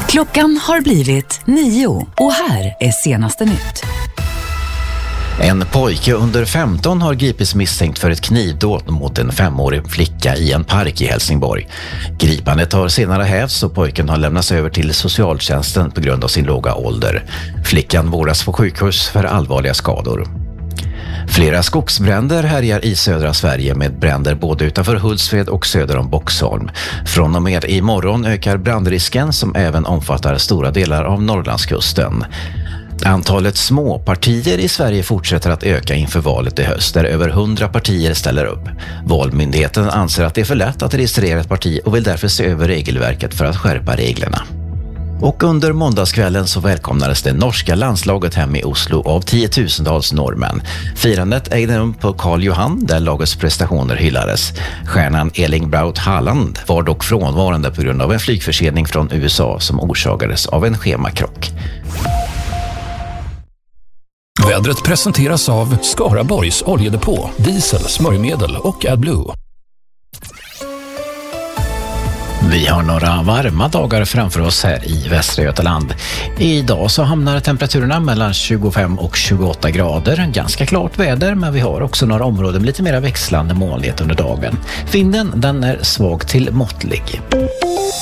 Klockan har blivit 9 och här är senaste nytt. En pojke under 15 har gripits misstänkt för ett knivdåd mot en 5-årig flicka i en park i Helsingborg. Gripandet har senare hävts och pojken har lämnats över till socialtjänsten på grund av sin låga ålder. Flickan vårdas på sjukhus för allvarliga skador. Flera skogsbränder härjar i södra Sverige med bränder både utanför Hultsfred och söder om Boxholm. Från och med imorgon ökar brandrisken som även omfattar stora delar av Norrlandskusten. Antalet små partier i Sverige fortsätter att öka inför valet i höst där över 100 partier ställer upp. Valmyndigheten anser att det är för lätt att registrera ett parti och vill därför se över regelverket för att skärpa reglerna. Och under måndagskvällen så välkomnades det norska landslaget hem i Oslo av tiotusentals norrmän. Firandet ägde rum på Karl Johan där lagets prestationer hyllades. Stjärnan Erling Braut Haaland var dock frånvarande på grund av en flygförsening från USA som orsakades av en schemakrock. Vädret presenteras av Skaraborgs oljedepå, diesel, smörjmedel och AdBlue. Vi har några varma dagar framför oss här i Västra Götaland. Idag så hamnar temperaturerna mellan 25 och 28 grader. Ganska klart väder, men vi har också några områden med lite mer växlande molnighet under dagen. Vinden den är svag till måttlig.